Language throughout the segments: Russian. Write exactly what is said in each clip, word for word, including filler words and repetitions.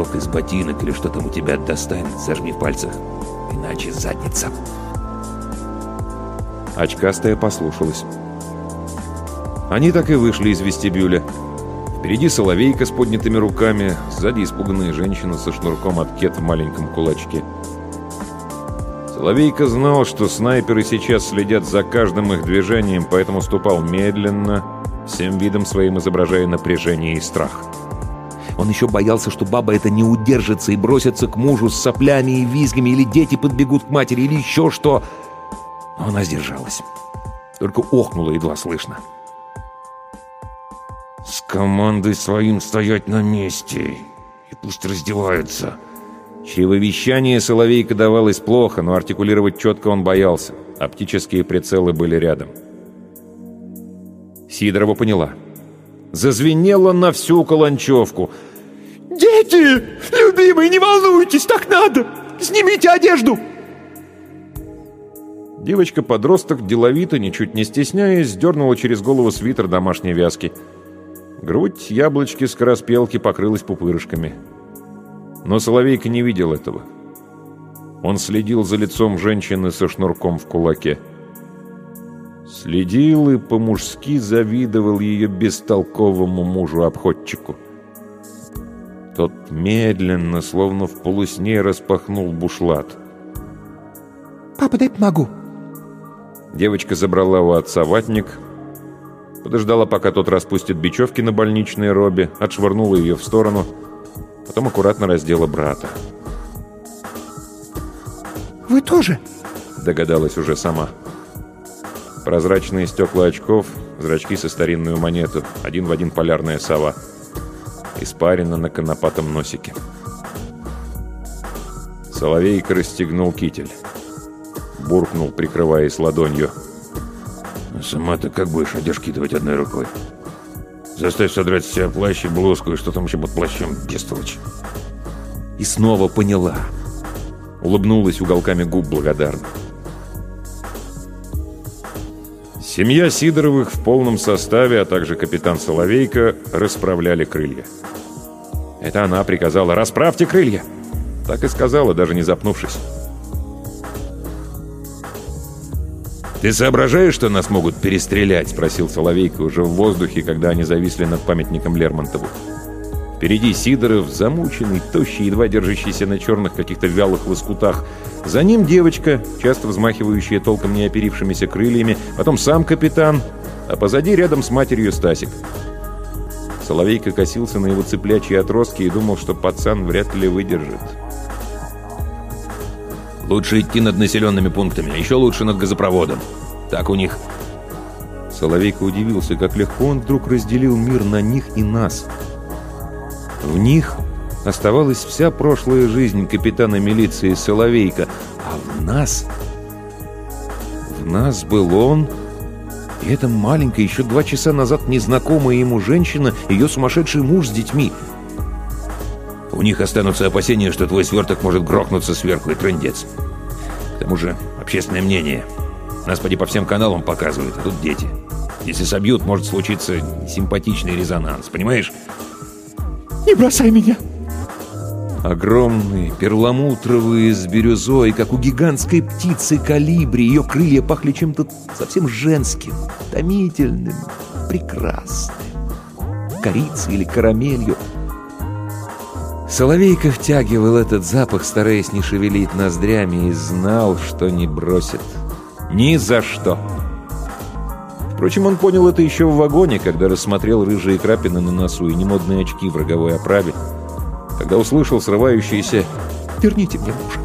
носок из ботинок или что там у тебя достань, зажми в пальцах. Иначе задница. Очкастая послушалась. Они так и вышли из вестибюля. Впереди Соловейка с поднятыми руками, сзади испуганная женщина со шнурком от кет в маленьком кулачке. Соловейка знал, что снайперы сейчас следят за каждым их движением, поэтому ступал медленно, всем видом своим изображая напряжение и страх. Он еще боялся, что баба эта не удержится и бросится к мужу с соплями и визгами, или дети подбегут к матери, или еще что. Но она сдержалась. Только охнула едва слышно. «Скомандуй своим стоять на месте, и пусть раздеваются». Чревовещание Соловейка давалось плохо, но артикулировать четко он боялся. Оптические прицелы были рядом. Сидорова поняла. Зазвенело на всю каланчевку. «Дети! Любимые, не волнуйтесь, так надо! Снимите одежду!» Девочка-подросток деловито, ничуть не стесняясь, сдернула через голову свитер домашней вязки. Грудь яблочки-скороспелки покрылась пупырышками. Но Соловейка не видел этого. Он следил за лицом женщины со шнурком в кулаке. Следил и по-мужски завидовал ее бестолковому мужу-обходчику. Тот медленно, словно в полусне, распахнул бушлат. «Папа, дай помогу». Девочка забрала у отца ватник, подождала, пока тот распустит бечевки на больничной робе, отшвырнула ее в сторону, потом аккуратно раздела брата. «Вы тоже?» — догадалась уже сама. Прозрачные стекла очков, зрачки со старинную монету, один в один полярная сова. Испарина на конопатом носике. Соловейка расстегнул китель. Буркнул, прикрываясь ладонью. «Сама-то как будешь одежки давать одной рукой? Заставь содрать с себя плащ и блузку, и что там еще под плащом, бестолочь». И снова поняла. Улыбнулась уголками губ благодарно. Семья Сидоровых в полном составе, а также капитан Соловейка, расправляли крылья. Это она приказала: «Расправьте крылья!» Так и сказала, даже не запнувшись. «Ты соображаешь, что нас могут перестрелять?» — спросил Соловейка уже в воздухе, когда они зависли над памятником Лермонтову. Впереди Сидоров, замученный, тощий, едва держащийся на черных каких-то вялых лоскутах. За ним девочка, часто взмахивающая толком не оперившимися крыльями, потом сам капитан, а позади рядом с матерью Стасик. Соловейка косился на его цыплячьи отростки и думал, что пацан вряд ли выдержит. «Лучше идти над населенными пунктами, а еще лучше над газопроводом. Так у них...» Соловейка удивился, как легко он вдруг разделил мир на них и нас. В них оставалась вся прошлая жизнь капитана милиции Соловейка, а в нас... В нас был он... И эта маленькая, еще два часа назад незнакомая ему женщина, ее сумасшедший муж с детьми. У них останутся опасения, что твой сверток может грохнуться сверху, и трындец. К тому же общественное мнение. Нас поди по всем каналам показывают, а тут дети. Если собьют, может случиться симпатичный резонанс, понимаешь? «Не бросай меня!» Огромные, перламутровые, с бирюзой, как у гигантской птицы колибри. Ее крылья пахли чем-то совсем женским, томительным, прекрасным. Корицей или карамелью. Соловейка втягивал этот запах, стараясь не шевелить ноздрями, и знал, что не бросит. Ни за что. Впрочем, он понял это еще в вагоне, когда рассмотрел рыжие крапины на носу и немодные очки в роговой оправе, когда услышал срывающиеся «Верните мне мужа».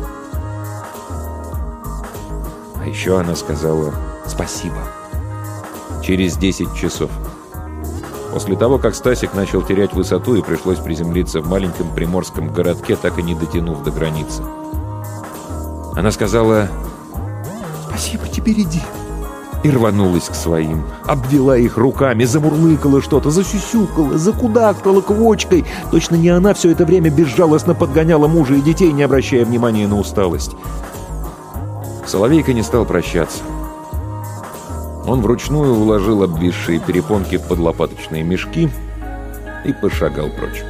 А еще она сказала «спасибо». Через десять часов. После того, как Стасик начал терять высоту и пришлось приземлиться в маленьком приморском городке, так и не дотянув до границы. Она сказала «Спасибо, теперь иди». И рванулась к своим, обвела их руками, замурлыкала что-то, засюсюкала, закудахтала квочкой. Точно не она все это время безжалостно подгоняла мужа и детей, не обращая внимания на усталость. Соловейка не стал прощаться. Он вручную уложил обвисшие перепонки в подлопаточные мешки и пошагал прочь.